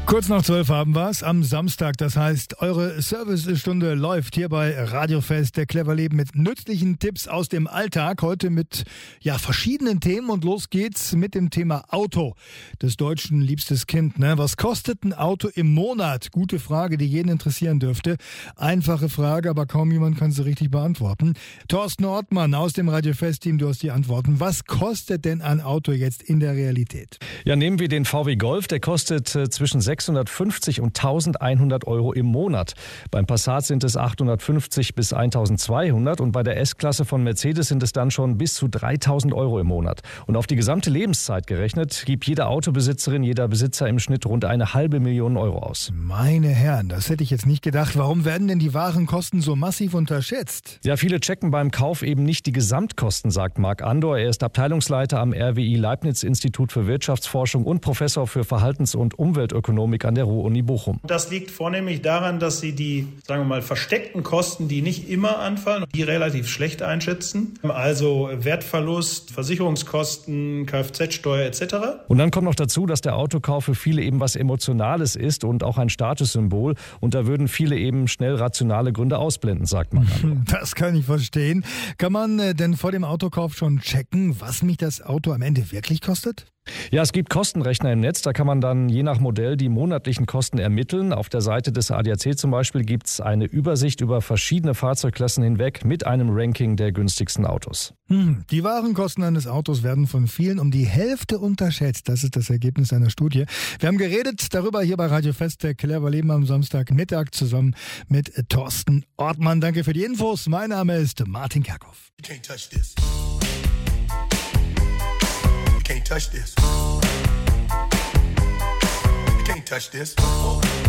Kurz nach 12 haben wir es am Samstag. Das heißt, eure Servicestunde läuft hier bei Radiofest, der Clever Leben, mit nützlichen Tipps aus dem Alltag. Heute mit verschiedenen Themen und los geht's mit dem Thema Auto. Des Deutschen liebstes Kind. Ne? Was kostet ein Auto im Monat? Gute Frage, die jeden interessieren dürfte. Einfache Frage, aber kaum jemand kann sie richtig beantworten. Thorsten Ortmann aus dem Radiofest-Team, du hast die Antworten. Was kostet denn ein Auto jetzt in der Realität? Ja, nehmen wir den VW Golf, der kostet zwischen 650 und 1100 Euro im Monat. Beim Passat sind es 850 bis 1200 und bei der S-Klasse von Mercedes sind es dann schon bis zu 3000 Euro im Monat. Und auf die gesamte Lebenszeit gerechnet, gibt jede Autobesitzerin, jeder Besitzer im Schnitt rund 500.000 Euro aus. Meine Herren, das hätte ich jetzt nicht gedacht. Warum werden denn die Warenkosten so massiv unterschätzt? Ja, viele checken beim Kauf eben nicht die Gesamtkosten, sagt Marc Andor. Er ist Abteilungsleiter am RWI Leibniz-Institut für Wirtschaftsforschung und Professor für Verhaltens- und Umweltökonomik an der Ruhr-Uni Bochum. Das liegt vornehmlich daran, dass sie die, sagen wir mal, versteckten Kosten, die nicht immer anfallen, die relativ schlecht einschätzen. Also Wertverlust, Versicherungskosten, Kfz-Steuer etc. Und dann kommt noch dazu, dass der Autokauf für viele eben was Emotionales ist und auch ein Statussymbol. Und da würden viele eben schnell rationale Gründe ausblenden, sagt man. Das kann ich verstehen. Kann man denn vor dem Autokauf schon checken, was mich das Auto am Ende wirklich kostet? Ja, es gibt Kostenrechner im Netz, da kann man dann je nach Modell die monatlichen Kosten ermitteln. Auf der Seite des ADAC zum Beispiel gibt es eine Übersicht über verschiedene Fahrzeugklassen hinweg mit einem Ranking der günstigsten Autos. Die Warenkosten eines Autos werden von vielen um die Hälfte unterschätzt. Das ist das Ergebnis einer Studie. Wir haben geredet darüber hier bei Radiofest, der Clever Leben am Samstagmittag zusammen mit Thorsten Ortmann. Danke für die Infos. Mein Name ist Martin Kerkhoff. You can't touch this. You can't touch this. You can't touch this.